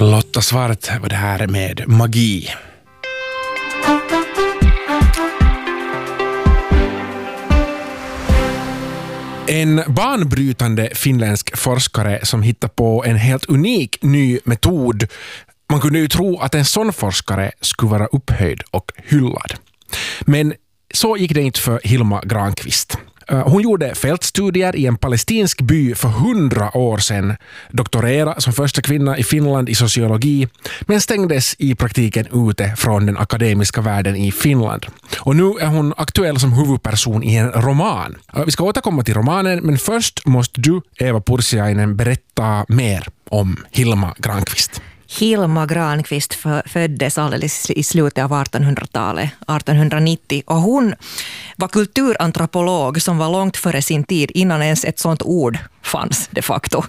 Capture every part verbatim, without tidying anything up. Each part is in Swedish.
Lotta Svart var det här med magi. En banbrytande finländsk forskare som hittar på en helt unik ny metod. Man kunde ju tro att en sån forskare skulle vara upphöjd och hyllad. Men så gick det inte för Hilma Granqvist. Hon gjorde fältstudier i en palestinsk by för hundra år sedan, doktorerade som första kvinna i Finland i sociologi, men stängdes i praktiken ute från den akademiska världen i Finland. Och nu är hon aktuell som huvudperson i en roman. Vi ska återkomma till romanen, men först måste du, Eva Pursiainen, berätta mer om Hilma Granqvist. Hilma Granqvist föddes alldeles i slutet av artonhundratalet, artonhundranittio, och hon var kulturantropolog som var långt före sin tid, innan ens ett sånt ord fanns de facto.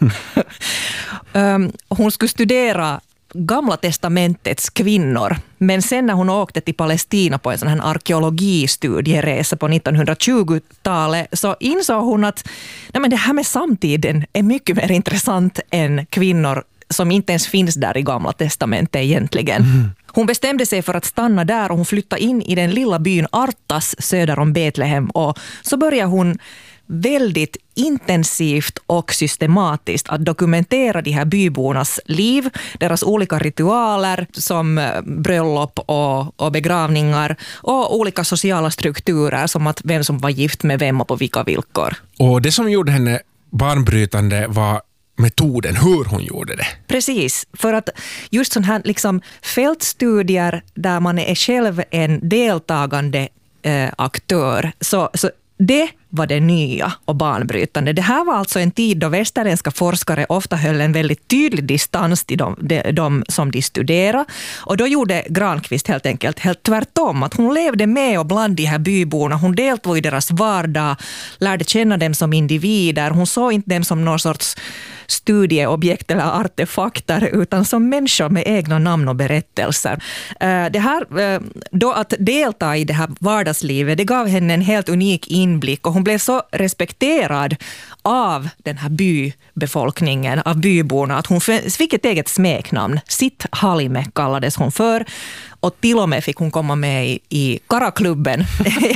um, hon skulle studera Gamla testamentets kvinnor, men sen när hon åkte till Palestina på en sån här arkeologistudieresa på nittonhundratjugotalet så insåg hon att nej, men det här med samtiden är mycket mer intressant än kvinnor som inte ens finns där i Gamla testamentet egentligen. Mm. Hon bestämde sig för att stanna där och hon flyttade in i den lilla byn Artas söder om Betlehem, och så började hon väldigt intensivt och systematiskt att dokumentera de här bybornas liv, deras olika ritualer som bröllop och, och begravningar och olika sociala strukturer som att vem som var gift med vem och på vilka villkor. Och det som gjorde henne banbrytande var metoden, hur hon gjorde det. Precis, för att just sån här liksom fältstudier där man är själv en deltagande eh, aktör, så, så det var det nya och banbrytande. Det här var alltså en tid då västerländska forskare ofta höll en väldigt tydlig distans till de, de, de som de studerade. Och då gjorde Granqvist helt enkelt helt tvärtom. Att hon levde med och bland de här byborna. Hon deltog i deras vardag, lärde känna dem som individer. Hon såg inte dem som någon sorts studieobjekt eller artefakter, utan som människor med egna namn och berättelser. Det här, då att delta i det här vardagslivet, det gav henne en helt unik inblick, och hon blev så respekterad av den här bybefolkningen, av byborna, att hon fick ett eget smeknamn. Sitt Halime kallades hon för, och till och med fick hon komma med i, i Karaklubben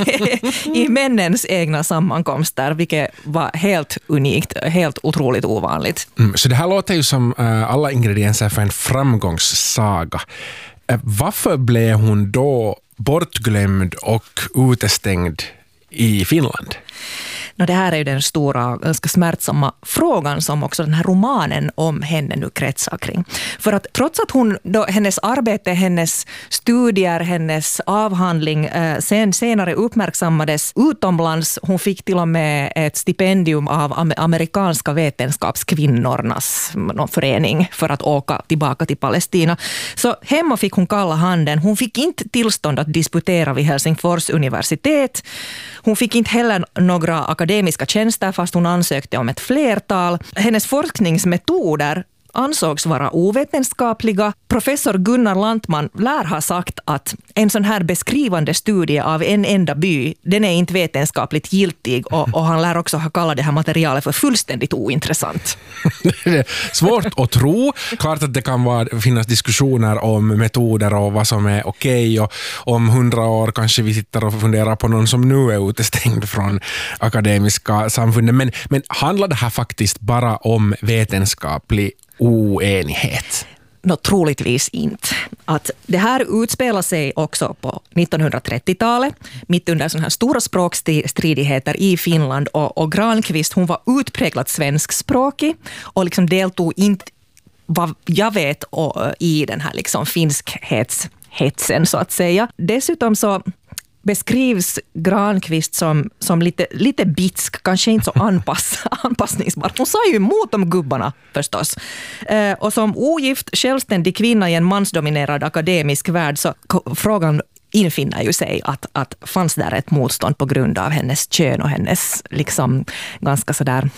i männens egna sammankomster, vilket var helt unikt, helt otroligt ovanligt. Mm, så det här låter ju som uh, alla ingredienser för en framgångssaga. Uh, varför blev hon då bortglömd och utestängd i Finland? No, det här är ju den stora, ganska smärtsamma frågan som också den här romanen om henne nu kretsar kring. För att trots att hon, då, hennes arbete, hennes studier, hennes avhandling eh, sen senare uppmärksammades utomlands, hon fick till och med ett stipendium av amerikanska vetenskapskvinnornas någon förening för att åka tillbaka till Palestina. Så hemma fick hon kalla handen. Hon fick inte tillstånd att disputera vid Helsingfors universitet. Hon fick inte heller några akademiska tjänster fast hon ansökte om ett flertal. Hennes forskningsmetoder ansågs vara ovetenskapliga. Professor Gunnar Lantman lär ha sagt att en sån här beskrivande studie av en enda by, den är inte vetenskapligt giltig, och, och han lär också ha kallat det här materialet för fullständigt ointressant. Det är svårt att tro. Klart att det kan vara, finnas diskussioner om metoder och vad som är okej, och om hundra år kanske vi sitter och funderar på någon som nu är utestängd från akademiska samfunden. Men, men handlar det här faktiskt bara om vetenskaplig oenighet? Nå, troligtvis inte. Att det här utspelar sig också på nittonhundratrettiotalet, mitt under sådana här stora språkstridigheter i Finland, och, och Granqvist, hon var utpräglat svenskspråkig och liksom deltog inte, vad jag vet, och, i den här liksom finskhetshetsen så att säga. Dessutom så beskrivs Granqvist som, som lite, lite bitsk, kanske inte så anpass, anpassningsbar. Hon sa ju emot de gubbarna förstås. Eh, och som ogift, självständig kvinna i en mansdominerad akademisk värld, så frågan infinner ju sig att, att fanns där ett motstånd på grund av hennes kön och hennes liksom ganska sådär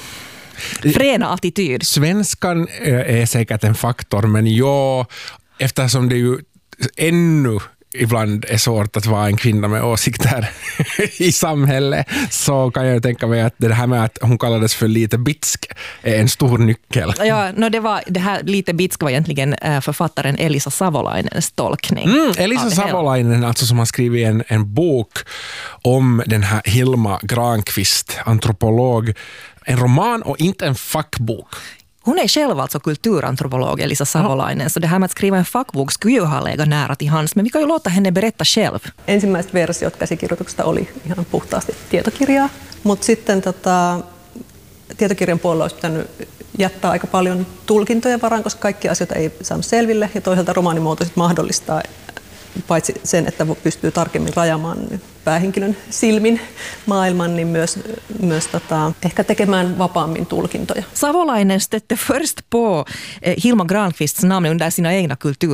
fräna attityd. Svenskan är säkert en faktor, men ja, eftersom det ju ännu ibland är svårt att vara en kvinna med åsikter i samhället, så kan jag tänka mig att det här med att hon kallades för lite bitsk är en stor nyckel. Ja, no, det, var, det här lite bitsk var egentligen äh, författaren Elisa Savolainens tolkning. Mm, Elisa Savolainen, alltså, som har skrivit en, en bok om den här Hilma Granqvist, antropolog. En roman och inte en fackbok. Hon är själv alltså kulturantropolog, Elisa Savolainen, ja. Så det här med att skriva en fackbok skulle ju ha legat nära till hands, men vi kan ju låta henne berätta själv. Ensimmäiset versiot käsikirjoituksesta oli ihan puhtaasti tietokirjaa, mutta sitten tota, tietokirjan puolella olisi pitänyt jättää aika paljon tulkintoja varaan, koska kaikki asioita ei saanut selville, ja toisaalta romaanimuoto sit mahdollistaa paitsi sen, että pystyy tarkemmin rajaamaan päähenkilön silmin maailman, niin myös, myös tota, ehkä tekemään vapaammin tulkintoja. Savolainen stötte först på eh, Hilma Granqvists namn under sina egna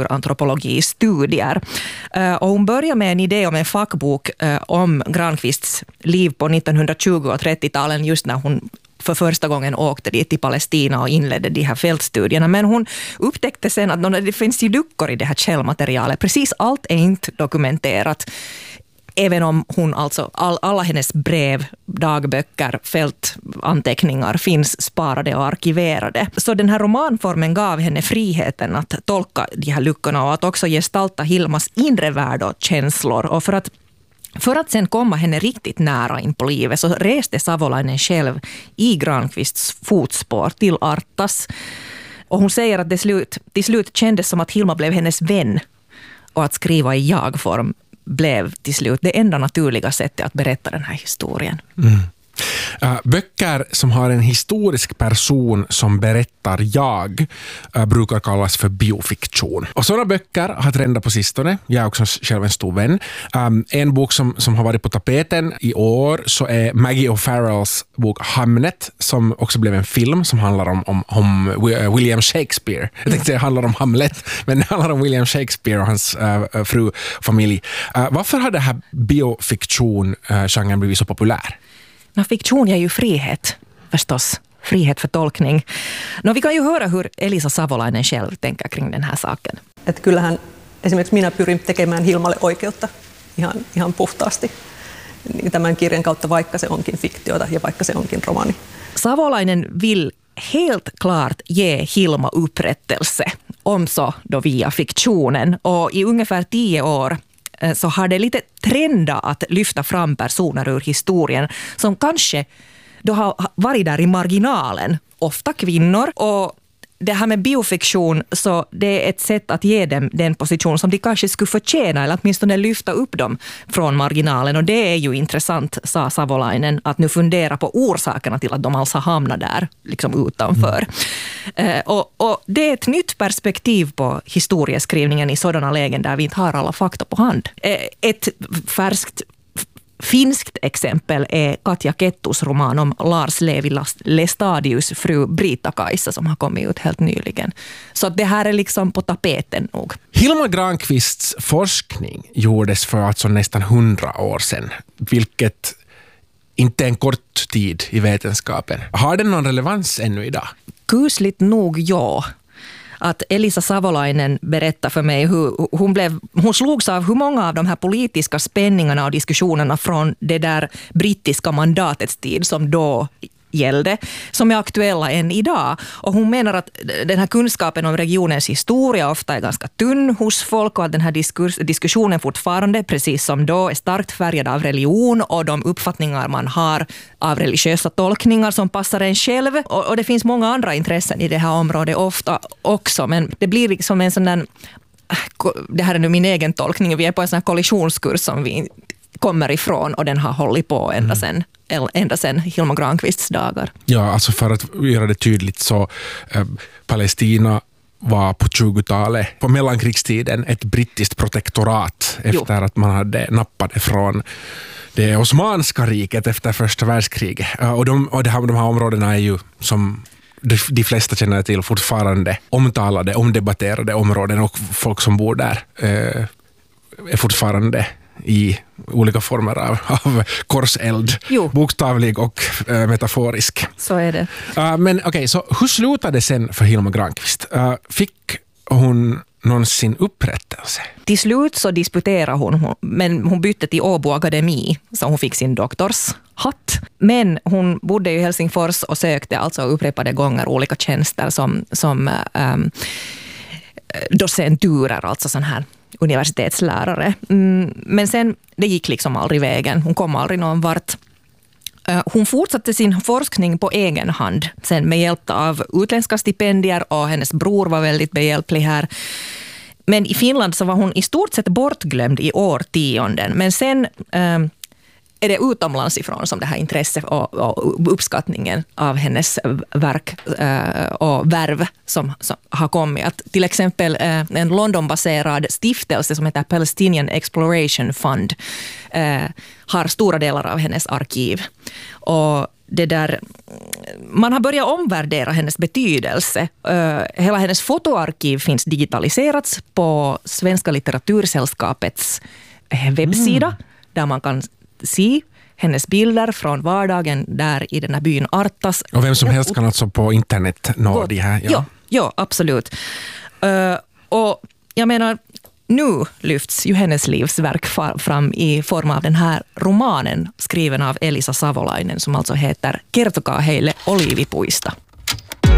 kulturantropologistudier. Eh, och hon börjar med en idé om en fackbok eh, om Granqvists liv på nittonhundratjugo- och trettio-talen, just när hon för första gången åkte dit till Palestina och inledde de här fältstudierna. Men hon upptäckte sen att det finns ju luckor i det här källmaterialet. Precis allt är inte dokumenterat. Även om hon alltså, all, alla hennes brev, dagböcker, fältanteckningar finns sparade och arkiverade. Så den här romanformen gav henne friheten att tolka de här luckorna och att också gestalta Hilmas inre värld och känslor. Och för att För att sen komma henne riktigt nära in på livet så reste Savolainen själv i Granqvists fotspår till Artas. Och hon säger att det slut, till slut kändes som att Hilma blev hennes vän och att skriva i jag-form blev till slut det enda naturliga sättet att berätta den här historien. Mm. Uh, böcker som har en historisk person som berättar jag uh, brukar kallas för biofiktion. Och sådana böcker har trendat på sistone. Jag är också själv en stor vän. Um, en bok som, som har varit på tapeten i år så är Maggie O'Farrells bok Hamnet, som också blev en film som handlar om, om, om William Shakespeare. Jag tänkte säga det handlar om Hamlet, men det handlar om William Shakespeare och hans uh, fru och familj. Uh, varför har det här biofiktion-genren uh, blivit så populär? No, fiktion är ju frihet, förstås. Frihet för tolkning. No, vi kan ju höra hur Elisa Savolainen själv tänker kring den här saken. Että kyllähän esimerkiksi minä pyrin tekemään Hilmalle oikeutta ihan, ihan puhtaasti tämän kirjan kautta, vaikka se onkin fiktiota ja vaikka se onkin romaani. Savolainen vill helt klart ge Hilma upprättelse, om så då via fiktionen. Och i ungefär tio år så har det lite trendat att lyfta fram personer ur historien som kanske då har varit där i marginalen, ofta kvinnor. Och det här med biofiktion, så det är ett sätt att ge dem den position som de kanske skulle förtjäna, eller åtminstone lyfta upp dem från marginalen. Och det är ju intressant, sa Savolainen, att nu fundera på orsakerna till att de alltså hamnar där liksom utanför. Mm. Eh, och, och det är ett nytt perspektiv på historieskrivningen i sådana lägen där vi inte har alla fakta på hand. Eh, ett färskt finskt exempel är Katja Kettus roman om Lars Levi Lestadius fru Brita-Kajsa som har kommit ut helt nyligen. Så det här är liksom på tapeten nog. Hilma Granqvists forskning gjordes för alltså nästan hundra år sedan, vilket inte är en kort tid i vetenskapen. Har den någon relevans ännu idag? Kusligt nog ja. Att Elisa Savolainen berättar för mig hur hon, blev, hon slogs av hur många av de här politiska spänningarna och diskussionerna från det där brittiska mandatets tid som då gällde, som är aktuella än idag. Och hon menar att den här kunskapen om regionens historia ofta är ganska tunn hos folk och att den här diskurs, diskussionen fortfarande, precis som då, är starkt färgad av religion och de uppfattningar man har av religiösa tolkningar som passar en själv. Och, och det finns många andra intressen i det här området ofta också, men det blir liksom en sån där, det här är nu min egen tolkning, vi är på en sån här kollisionskurs som vi kommer ifrån och den har hållit på ända sedan ända sedan Hilma Granqvists dagar. Ja, alltså för att göra det tydligt så eh, Palestina var på tjugotalet, på mellankrigstiden, ett brittiskt protektorat efter jo. Att man hade nappat från det Osmanska riket efter första världskriget. Och, de, och det här, de här områdena är ju, som de, de flesta känner till, fortfarande omtalade, omdebatterade områden, och folk som bor där eh, är fortfarande i olika former av, av korseld, jo. Bokstavlig och äh, metaforisk. Så är det. Uh, men okej, okay, så hur slutade det sen för Hilma Granqvist? Uh, fick hon någonsin upprättelse? Till slut så disputerade hon, men hon bytte till Åbo Akademi så hon fick sin doktorshatt. Men hon bodde i Helsingfors och sökte alltså upprepade gånger olika tjänster som, som um, docenturer, alltså sån här universitetslärare. Mm, men sen, det gick liksom aldrig vägen. Hon kom aldrig någon vart. Hon fortsatte sin forskning på egen hand, sen med hjälp av utländska stipendier, och hennes bror var väldigt behjälplig här. Men i Finland så var hon i stort sett bortglömd i årtionden. Men sen eh, är det utomlands ifrån som det här intresset och, och uppskattningen av hennes verk eh, och värv som, som har kommit. Att till exempel eh, en Londonbaserad stiftelse som heter Palestinian Exploration Fund eh, har stora delar av hennes arkiv. Och det där, man har börjat omvärdera hennes betydelse. Uh, hela hennes fotoarkiv finns digitaliserats på Svenska litteratursällskapets webbsida, mm. där man kan se hennes bilder från vardagen där i den här byn Artas. Och vem som helst kan alltså på internet nå de här? Ja, ja, ja absolut. Uh, och jag menar, nu lyfts ju hennes livsverk fram i form av den här romanen skriven av Elisa Savolainen som alltså heter Kertokaa heille oliivipuista.